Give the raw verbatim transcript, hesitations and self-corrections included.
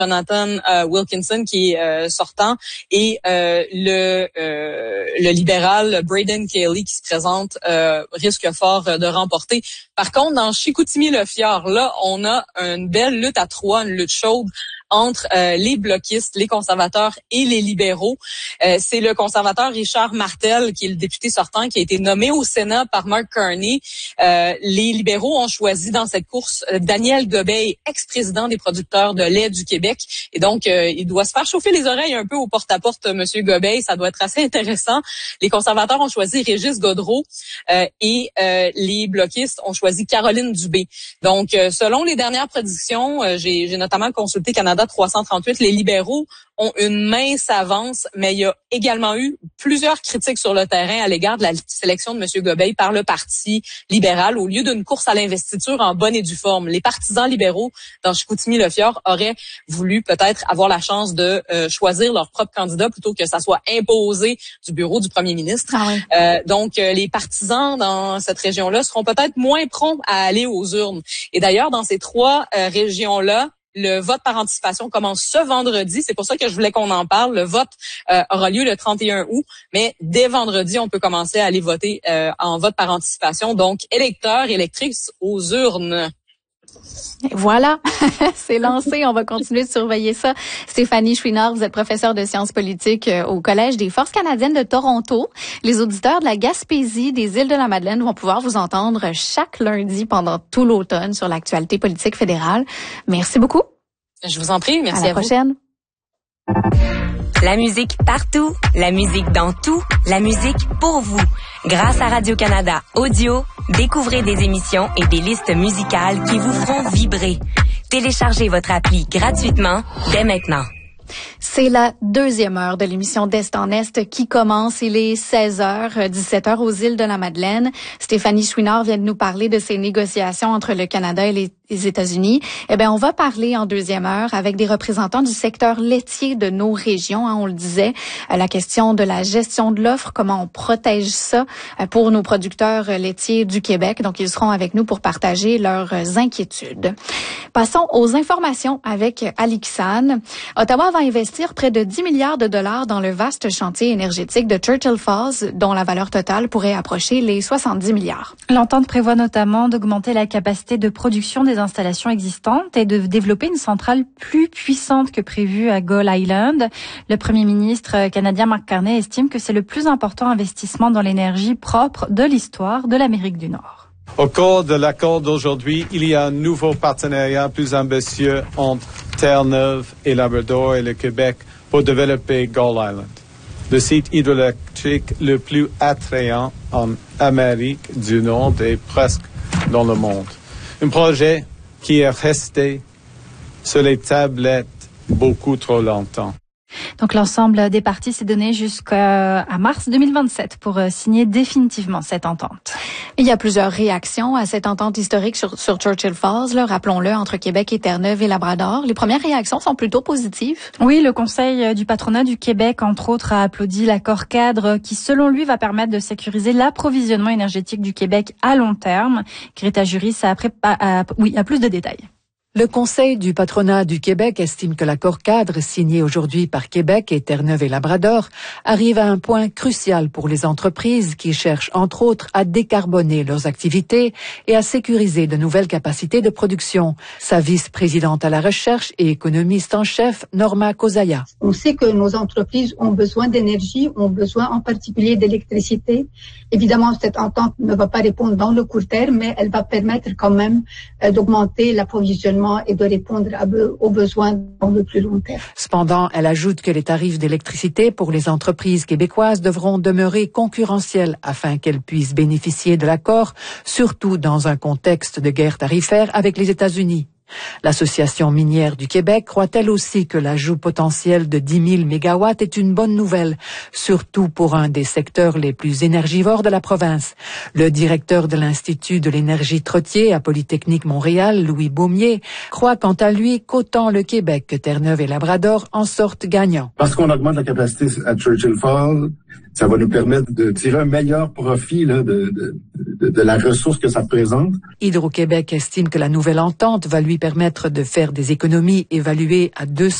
Jonathan euh, Wilkinson qui est euh, sortant et euh, le euh, le libéral Braden Kelly qui se présente euh, risque fort de remporter. Par contre, dans Chicoutimi-Le Fjord, là, on a une belle lutte à trois, une lutte chaude entre euh, les bloquistes, les conservateurs et les libéraux. Euh, c'est le conservateur Richard Martel, qui est le député sortant, qui a été nommé au Sénat par Mark Carney. Euh, les libéraux ont choisi dans cette course euh, Daniel Gobeil, ex-président des producteurs de lait du Québec. Et donc, euh, il doit se faire chauffer les oreilles un peu au porte-à-porte, Monsieur Gobeil. Ça doit être assez intéressant. Les conservateurs ont choisi Régis Godreau euh, et euh, les bloquistes ont choisi Caroline Dubé. Donc, euh, selon les dernières prédictions, euh, j'ai, j'ai notamment consulté Canada trois cent trente-huit, les libéraux ont une mince avance, mais il y a également eu plusieurs critiques sur le terrain à l'égard de la sélection de M. Gobeil par le Parti libéral au lieu d'une course à l'investiture en bonne et due forme. Les partisans libéraux dans Chicoutimi-Le Fjord auraient voulu peut-être avoir la chance de euh, choisir leur propre candidat plutôt que ça soit imposé du bureau du premier ministre. Ah oui. euh, donc, euh, les partisans dans cette région-là seront peut-être moins prompts à aller aux urnes. Et d'ailleurs, dans ces trois euh, régions-là, le vote par anticipation commence ce vendredi. C'est pour ça que je voulais qu'on en parle. Le vote euh, aura lieu le trente et un août, mais dès vendredi, on peut commencer à aller voter euh, en vote par anticipation. Donc, électeurs, électrices aux urnes. Et voilà, c'est lancé. On va continuer de surveiller ça. Stéphanie Chouinard, vous êtes professeure de sciences politiques au Collège des Forces canadiennes de Toronto. Les auditeurs de la Gaspésie, des îles de la Madeleine vont pouvoir vous entendre chaque lundi pendant tout l'automne sur l'actualité politique fédérale. Merci beaucoup. Je vous en prie. Merci à, la à prochaine. Vous. La musique partout, la musique dans tout, la musique pour vous. Grâce à Radio-Canada Audio, découvrez des émissions et des listes musicales qui vous feront vibrer. Téléchargez votre appli gratuitement dès maintenant. C'est la deuxième heure de l'émission d'Est en Est qui commence. Il est seize heures, dix-sept heures aux îles de la Madeleine. Stéphanie Chouinard vient de nous parler de ces négociations entre le Canada et les les États-Unis. Eh bien, on va parler en deuxième heure avec des représentants du secteur laitier de nos régions. Hein, on le disait, la question de la gestion de l'offre, comment on protège ça pour nos producteurs laitiers du Québec. Donc, ils seront avec nous pour partager leurs inquiétudes. Passons aux informations avec Alixane. Ottawa va investir près de dix milliards de dollars dans le vaste chantier énergétique de Churchill Falls, dont la valeur totale pourrait approcher les soixante-dix milliards. L'entente prévoit notamment d'augmenter la capacité de production des installations existantes et de développer une centrale plus puissante que prévu à Gull Island. Le premier ministre canadien Mark Carney estime que c'est le plus important investissement dans l'énergie propre de l'histoire de l'Amérique du Nord. Au cours de l'accord d'aujourd'hui, il y a un nouveau partenariat plus ambitieux entre Terre-Neuve et Labrador et le Québec pour développer Gull Island, le site hydroélectrique le plus attrayant en Amérique du Nord et presque dans le monde. Un projet qui est resté sur les tablettes beaucoup trop longtemps. Donc l'ensemble des parties s'est donné jusqu'à mars deux mille vingt-sept pour signer définitivement cette entente. Il y a plusieurs réactions à cette entente historique sur, sur Churchill Falls, là, rappelons-le, entre Québec et Terre-Neuve et Labrador. Les premières réactions sont plutôt positives. Oui, le Conseil du patronat du Québec, entre autres, a applaudi l'accord cadre qui, selon lui, va permettre de sécuriser l'approvisionnement énergétique du Québec à long terme. Greta Juris a, après, a, a, oui, a plus de détails. Le Conseil du patronat du Québec estime que l'accord cadre signé aujourd'hui par Québec et Terre-Neuve et Labrador arrive à un point crucial pour les entreprises qui cherchent entre autres à décarboner leurs activités et à sécuriser de nouvelles capacités de production. Sa vice-présidente à la recherche et économiste en chef, Norma Kozaya. On sait que nos entreprises ont besoin d'énergie, ont besoin en particulier d'électricité. Évidemment, cette entente ne va pas répondre dans le court terme, mais elle va permettre quand même euh, d'augmenter l'approvisionnement et de répondre à be- aux besoins dans le plus long terme. Cependant, elle ajoute que les tarifs d'électricité pour les entreprises québécoises devront demeurer concurrentiels afin qu'elles puissent bénéficier de l'accord, surtout dans un contexte de guerre tarifaire avec les États-Unis. L'Association minière du Québec croit elle aussi que l'ajout potentiel de dix mille mégawatts est une bonne nouvelle, surtout pour un des secteurs les plus énergivores de la province. Le directeur de l'Institut de l'énergie Trottier à Polytechnique Montréal, Louis Baumier, croit quant à lui qu'autant le Québec que Terre-Neuve et Labrador en sortent gagnants. Parce qu'on augmente la capacité à Churchill Falls, ça va nous permettre de tirer un meilleur profit là, de, de, de, de la ressource que ça présente. Hydro-Québec estime que la nouvelle entente va lui permettre de faire des économies évaluées à deux